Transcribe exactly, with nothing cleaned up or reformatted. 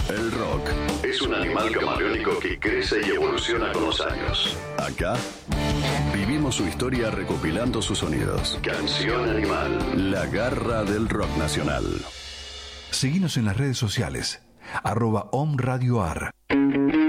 El rock es un animal camaleónico que crece y evoluciona con los años. Acá vivimos su historia recopilando sus sonidos. Canción Animal, la garra del rock nacional. Seguinos en las redes sociales, arroba omradioar.